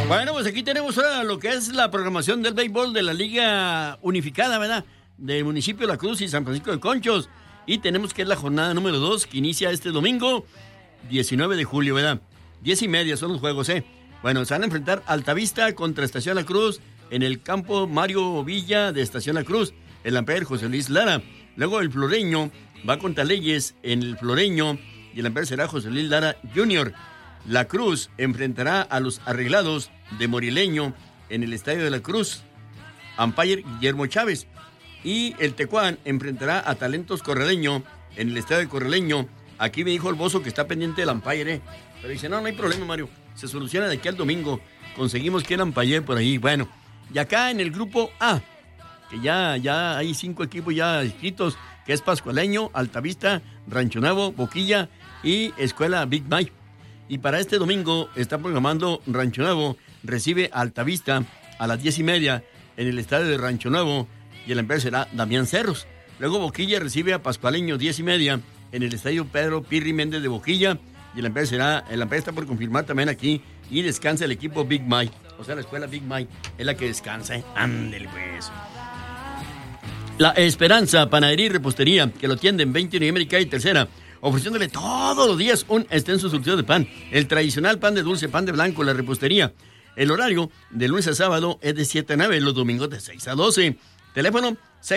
Bueno, pues aquí tenemos ahora lo que es la programación del béisbol de la Liga Unificada, ¿verdad? Del municipio de La Cruz y San Francisco de Conchos. Y tenemos que es la jornada número 2, que inicia este domingo, 19 de julio, ¿verdad? 10:30 son los juegos, ¿eh? Bueno, se van a enfrentar Altavista contra Estación La Cruz en el campo Mario Villa de Estación La Cruz, el umpire José Luis Lara. Luego el Floreño va contra Leyes en el Floreño y el umpire será José Luis Lara Jr. La Cruz enfrentará a los Arreglados de Morileño en el Estadio de La Cruz, umpire Guillermo Chávez. Y el Tecuán enfrentará a Talentos Corraleño en el Estadio de Corraleño. Aquí me dijo el Bozo que está pendiente del umpire, pero dice, no hay problema, Mario, se soluciona de aquí al domingo, conseguimos que el umpire por ahí. Bueno, y acá en el grupo A, que ya hay 5 equipos ya inscritos, que es Pascualeño, Altavista, Rancho Nuevo, Boquilla y Escuela Big Mike. Y para este domingo está programando Rancho Nuevo, recibe a Altavista a las 10:30 en el estadio de Rancho Nuevo y el umpire será Damián Cerros. Luego Boquilla recibe a Pascualeño 10:30 en el estadio Pedro Pirri Méndez de Boquilla y el umpire está por confirmar también aquí y descansa el equipo Big Mike, o sea la escuela Big Mike es la que descansa, ¿eh? Ándele pues. La Esperanza, panadería y repostería, que lo atienden 20 de América y Tercera, ofreciéndole todos los días un extenso surtido de pan, el tradicional pan de dulce, pan de blanco, la repostería. El horario de lunes a sábado es de 7 a 9, los domingos de 6 a 12. Teléfono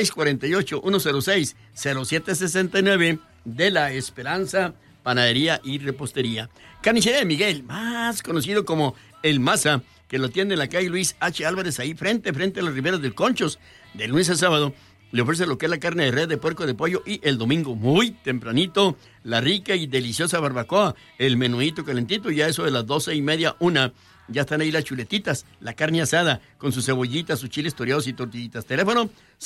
648-106-0769 de La Esperanza, panadería y repostería. Carnicería de Miguel, más conocido como El Maza, que lo atiende en la calle Luis H. Álvarez, ahí frente a las riberas del Conchos. De lunes a sábado le ofrece lo que es la carne de res, de puerco, de pollo, y el domingo muy tempranito la rica y deliciosa barbacoa, el menudito calentito, ya eso de las 12:30, 1, ya están ahí las chuletitas, la carne asada con sus cebollitas, sus chiles toreados y tortillitas. Teléfono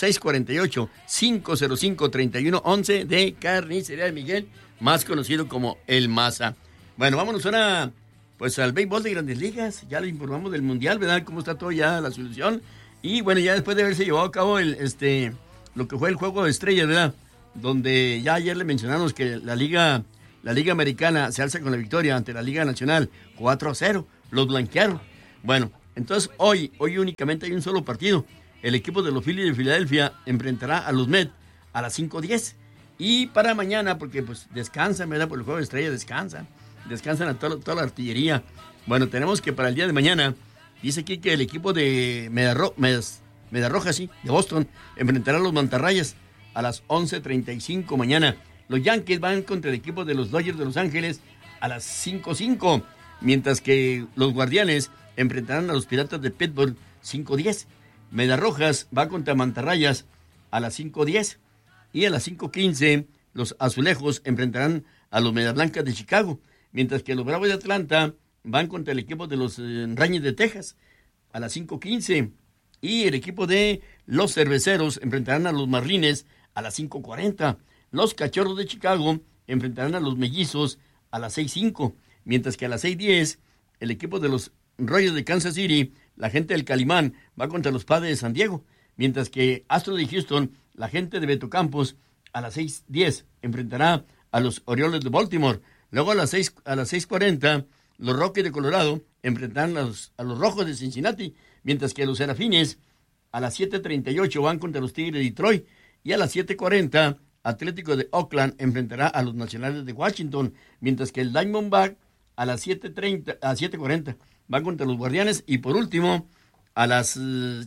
648-505-3111 de Carnicería de Miguel, más conocido como El Maza. Bueno, vámonos ahora pues al béisbol de Grandes Ligas. Ya le informamos del Mundial, ¿verdad? Cómo está todo ya la solución. Y bueno, ya después de haberse llevado a cabo lo que fue el juego de estrellas, ¿verdad? Donde ya ayer le mencionamos que la Liga Americana se alza con la victoria ante la Liga Nacional 4-0. Los blanquearon. Bueno, entonces hoy únicamente hay un solo partido. El equipo de los Phillies de Filadelfia enfrentará a los Mets a las 5:10. Y para mañana, porque pues descansan, ¿verdad? Por el juego de estrellas descansan a toda la artillería. Bueno, tenemos que para el día de mañana, dice aquí que el equipo de Medias Rojas, sí, de Boston, enfrentará a los Mantarrayas a las 11:35 mañana. Los Yankees van contra el equipo de los Dodgers de Los Ángeles a las 5:05, mientras que los Guardianes enfrentarán a los Piratas de Pittsburgh 5:10. Medias Rojas va contra Mantarrayas a las 5:10 y a las 5:15 los Azulejos enfrentarán a los Medias Blancas de Chicago, mientras que los Bravos de Atlanta van contra el equipo de los Rangers de Texas a las 5:15. Y el equipo de los Cerveceros enfrentarán a los Marlines a las 5:40. Los Cachorros de Chicago enfrentarán a los Mellizos a las 6:05. Mientras que a las 6:10, el equipo de los Royals de Kansas City, la gente del Calimán, va contra los Padres de San Diego. Mientras que Astros de Houston, la gente de Beto Campos, a las 6:10, enfrentará a los Orioles de Baltimore. Luego a las 6:40, los Rockies de Colorado enfrentarán a los Rojos de Cincinnati. Mientras que los Serafines a las 7:38 van contra los Tigres de Detroit. Y a las 7:40, Atlético de Oakland enfrentará a los Nacionales de Washington. Mientras que el Diamondback a las 7:40 van contra los Guardianes. Y por último, a las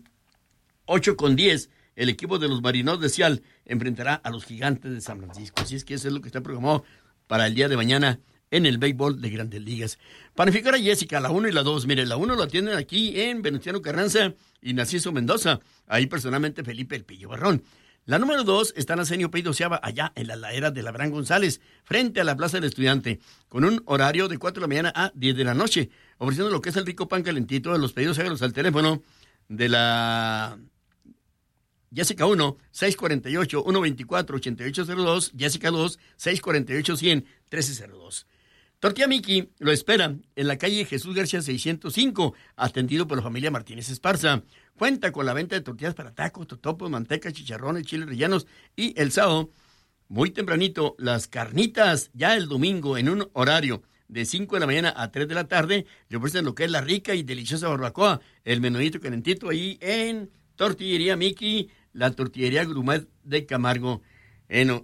8:10, el equipo de los Marineros de Seattle enfrentará a los Gigantes de San Francisco. Así es que eso es lo que está programado para el día de mañana en el béisbol de Grandes Ligas. Panificar a Jessica, la 1 y la 2. Mire, la 1 lo atienden aquí en Venustiano Carranza y Narciso Mendoza. Ahí personalmente Felipe El Pillo Barrón. La número 2 está en Arsenio Peido Seaba, allá en la ladera de Abraham González, frente a la Plaza del Estudiante, con un horario de 4 de la mañana a 10 de la noche, ofreciendo lo que es el rico pan calentito. De los pedidos, hágalos al teléfono de la Jessica 1, 648-124-8802, Jessica 2, 648-100-1302. Tortilla Miki lo espera en la calle Jesús García 605, atendido por la familia Martínez Esparza. Cuenta con la venta de tortillas para tacos, totopos, manteca, chicharrones, chiles rellenos y el sábado, muy tempranito, las carnitas ya el domingo en un horario de 5 de la mañana a 3 de la tarde. Le ofrecen lo que es la rica y deliciosa barbacoa, el menudito calentito ahí en Tortillería Miki, la tortillería gourmet de Camargo. Bueno,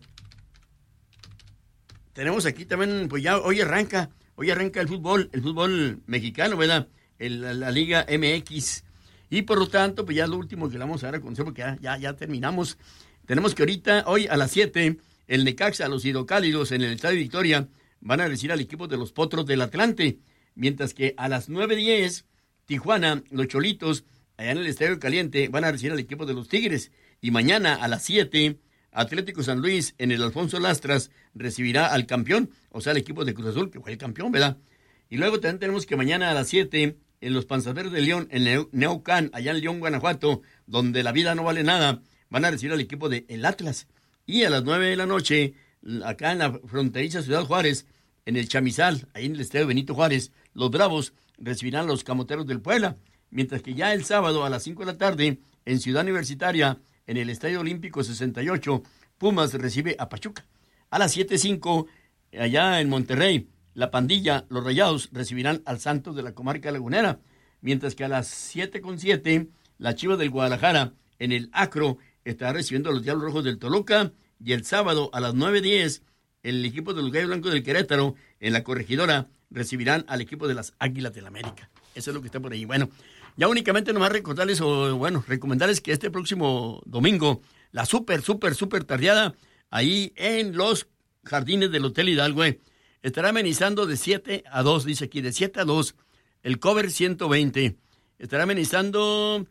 tenemos aquí también, pues ya hoy arranca el fútbol mexicano, ¿verdad? La Liga MX. Y por lo tanto, pues ya es lo último que le vamos a dar a conocer, porque ya terminamos. Tenemos que hoy a las 7, el Necaxa, los Hidrocálidos en el Estadio Victoria van a recibir al equipo de los Potros del Atlante, mientras que a las 9:10, Tijuana, los Cholitos, allá en el Estadio Caliente, van a recibir al equipo de los Tigres. Y mañana a las 7, Atlético San Luis en el Alfonso Lastras recibirá al campeón, o sea, el equipo de Cruz Azul, que fue el campeón, ¿verdad? Y luego también tenemos que mañana a las 7, en los Panzas Verdes de León, en Neucán, allá en León, Guanajuato, donde la vida no vale nada, van a recibir al equipo de el Atlas. Y a las 9 de la noche, acá en la fronteriza Ciudad Juárez, en el Chamizal, ahí en el Estadio Benito Juárez, los Bravos recibirán a los Camoteros del Puebla, mientras que ya el sábado a las 5 de la tarde, en Ciudad Universitaria, en el Estadio Olímpico 68, Pumas recibe a Pachuca. A las 7:05, allá en Monterrey, la Pandilla, los Rayados, recibirán al Santos de la comarca lagunera, mientras que a las 7:07, la Chivas del Guadalajara, en el Acro, estará recibiendo a los Diablos Rojos del Toluca, y el sábado a las 9:10, el equipo de los Gallos Blancos del Querétaro, en la Corregidora, recibirán al equipo de las Águilas del América. Eso es lo que está por ahí. Bueno, ya únicamente nomás recordarles recomendarles que este próximo domingo, la súper tardeada, ahí en los jardines del Hotel Hidalgo, estará amenizando de 7 a 2, dice aquí, de 7 a 2, el cover 120. Estará amenizando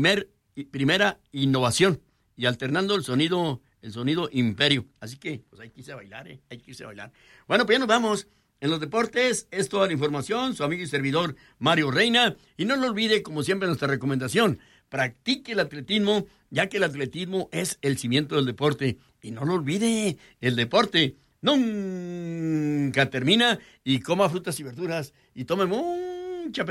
primera innovación y alternando el sonido imperio. Así que, pues hay que irse a bailar, hay que irse a bailar. Bueno, pues ya nos vamos. En los deportes es toda la información, su amigo y servidor Mario Reina. Y no lo olvide, como siempre, nuestra recomendación, practique el atletismo, ya que el atletismo es el cimiento del deporte. Y no lo olvide, el deporte nunca termina, y coma frutas y verduras y tome mucha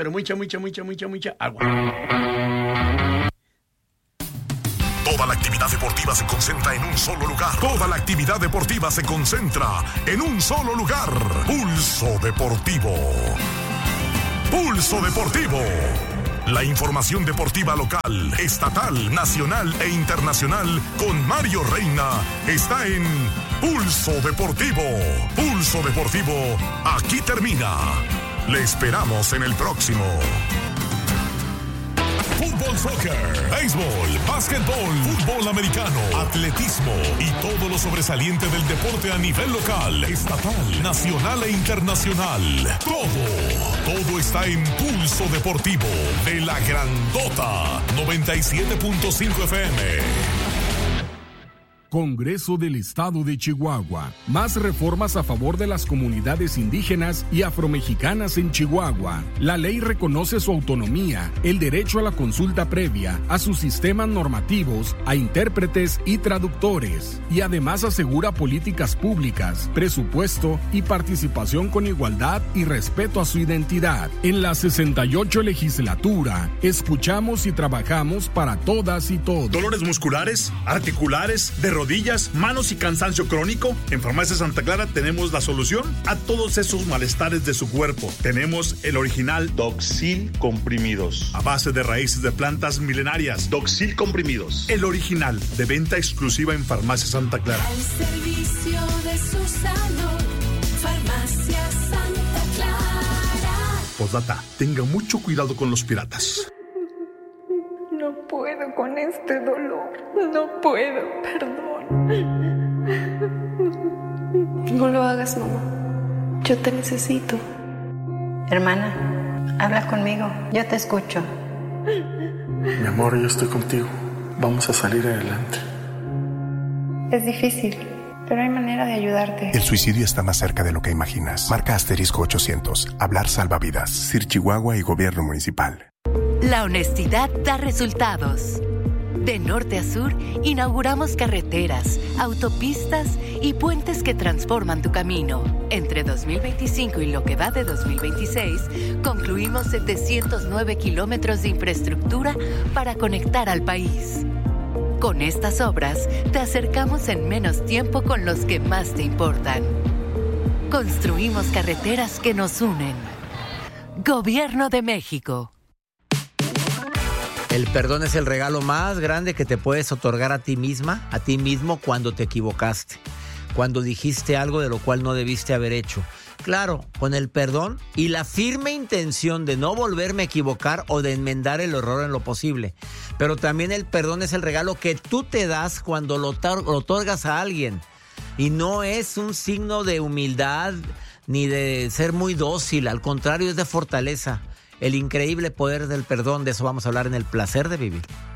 agua. Toda la actividad deportiva se concentra en un solo lugar. Toda la actividad deportiva se concentra en un solo lugar. Pulso Deportivo. Pulso Deportivo. La información deportiva local, estatal, nacional e internacional con Mario Reina está en Pulso Deportivo. Pulso Deportivo, aquí termina. Le esperamos en el próximo. Fútbol, soccer, béisbol, básquetbol, fútbol americano, atletismo y todo lo sobresaliente del deporte a nivel local, estatal, nacional e internacional. Todo está en Pulso Deportivo de la Grandota 97.5 FM. Congreso del Estado de Chihuahua. Más reformas a favor de las comunidades indígenas y afromexicanas en Chihuahua. La ley reconoce su autonomía, el derecho a la consulta previa, a sus sistemas normativos, a intérpretes y traductores. Y además asegura políticas públicas, presupuesto y participación con igualdad y respeto a su identidad. En la 68 legislatura, escuchamos y trabajamos para todas y todos. Dolores musculares, articulares, de rodillas, manos y cansancio crónico. En Farmacia Santa Clara tenemos la solución a todos esos malestares de su cuerpo. Tenemos el original Doxil Comprimidos, a base de raíces de plantas milenarias. Doxil Comprimidos, el original, de venta exclusiva en Farmacia Santa Clara. Al servicio de su salud, Farmacia Santa Clara. Postdata, tenga mucho cuidado con los piratas. No puedo con este dolor. No puedo, perdón. No lo hagas, mamá. Yo te necesito. Hermana, habla conmigo. Yo te escucho. Mi amor, yo estoy contigo. Vamos a salir adelante. Es difícil, pero hay manera de ayudarte. El suicidio está más cerca de lo que imaginas. Marca *800. Hablar salva vidas. CIR Chihuahua y Gobierno Municipal. La honestidad da resultados. De norte a sur, inauguramos carreteras, autopistas y puentes que transforman tu camino. Entre 2025 y lo que va de 2026, concluimos 709 kilómetros de infraestructura para conectar al país. Con estas obras, te acercamos en menos tiempo con los que más te importan. construimos carreteras que nos unen. Gobierno de México. El perdón es el regalo más grande que te puedes otorgar a ti misma, a ti mismo, cuando te equivocaste, cuando dijiste algo de lo cual no debiste haber hecho. Claro, con el perdón y la firme intención de no volverme a equivocar o de enmendar el error en lo posible. Pero también el perdón es el regalo que tú te das cuando lo otorgas a alguien. Y no es un signo de humildad ni de ser muy dócil, al contrario, es de fortaleza. El increíble poder del perdón, de eso vamos a hablar en El Placer de Vivir.